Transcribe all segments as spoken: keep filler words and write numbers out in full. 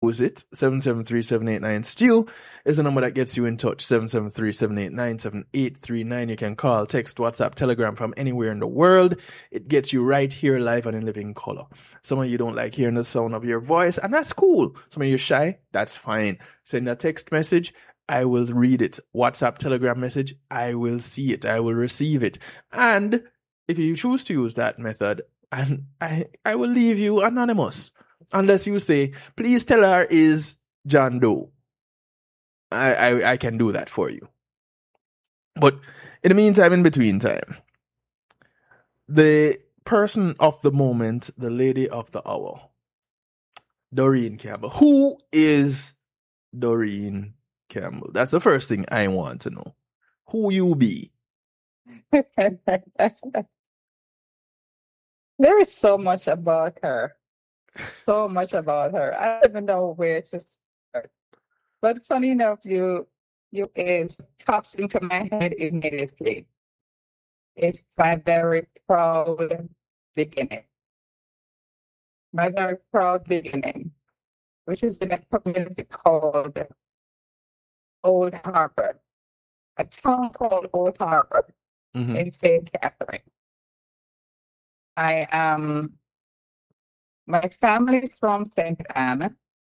use it. seven seven three, seven eight nine, S T E W is the number that gets you in touch. seven seven three, seven eight nine, seven eight three nine. You can call, text, WhatsApp, Telegram from anywhere in the world. It gets you right here live and in living color. Some of you don't like hearing the sound of your voice, and that's cool. Some of you are shy. That's fine. Send a text message. I will read it. WhatsApp, Telegram message. I will see it. I will receive it. And if you choose to use that method, and I, I will leave you anonymous. Unless you say, please tell her is John Doe. I, I, I can do that for you. But in the meantime, in between time, the person of the moment, the lady of the hour, Doreen Campbell. Who is Doreen Campbell? That's the first thing I want to know. Who you be? There is so much about her. So much about her. I don't even know where to start. But funny enough, you you is pops into my head immediately. It's my very proud beginning. My very proud beginning, which is in a community called Old Harbor, a town called Old Harbor Mm-hmm. in Saint Catherine. I am, my family is from Saint Anne.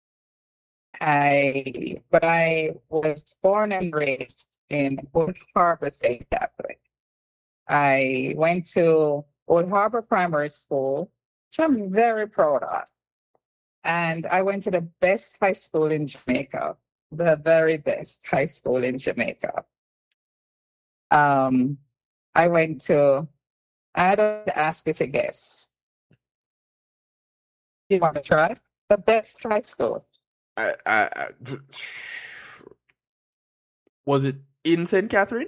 I, but I was born and raised in Old Harbor, Saint Catherine. I went to Old Harbor Primary School, which I'm very proud of. And I went to the best high school in Jamaica, the very best high school in Jamaica. Um, I went to, I don't ask you to guess. You want to try? The best high school. I, I, I, was it in Saint Catherine?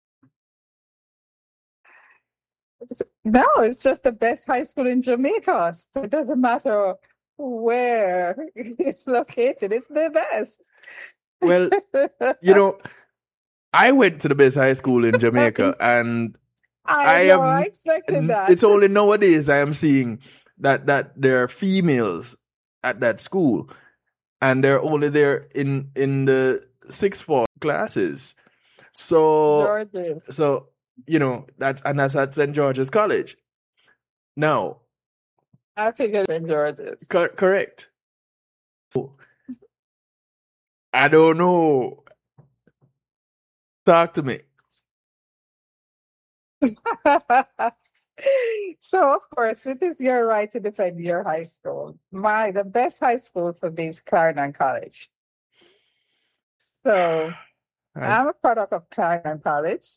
No, it's just the best high school in Jamaica. So it doesn't matter where it's located. It's the best. Well, you know, I went to the best high school in Jamaica, and I, I know, am. I expected that. It's only nowadays I am seeing that that there are females at that school, and they're only there in in the sixth form classes. So, George's. so you know that, and that's at Saint George's College. Now, I figured in George's. cor- correct. So, I don't know. Talk to me. So, of course, it is your right to defend your high school. My, the best high school for me is Clarendon College. So, I, I'm a product of Clarendon College.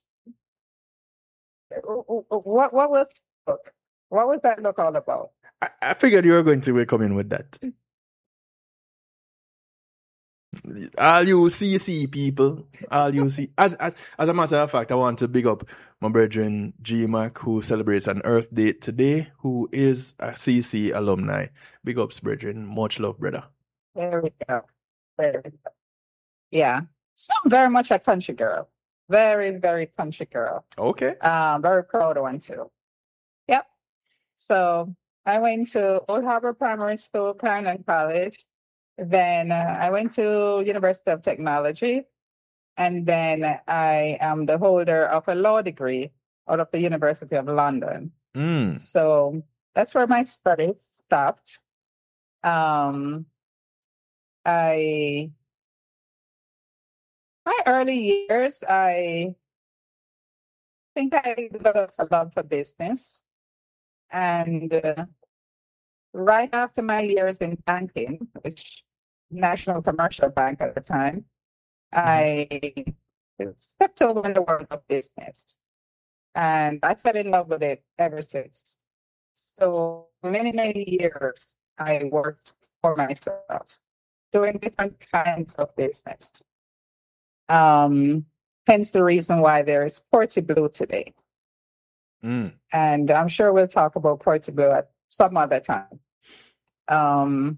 What, what was look? What was that look all about? I, I figured you were going to come in with that. All you C C people, all you see. As, as as a matter of fact, I want to big up my brethren G Mac, who celebrates an Earth Day today, who is a C C alumni. Big ups, brethren. Much love, brother. There we go. There we go. Yeah. So I'm very much a country girl. Very, very country girl. Okay. Um, very proud one too. Yep. So I went to Old Harbor Primary School, Clarendon College. Then uh, I went to University of Technology, and then I am the holder of a law degree out of the University of London. Mm. So that's where my studies stopped. Um, I my early years, I think I developed a love for business, and uh, right after my years in banking, which National Commercial Bank at the time, mm-hmm. I stepped over in the world of business, and I fell in love with it ever since. So many, many years I worked for myself, doing different kinds of business. Um, hence the reason why there is Portiblu today. Mm. And I'm sure we'll talk about Portiblu at some other time. Um,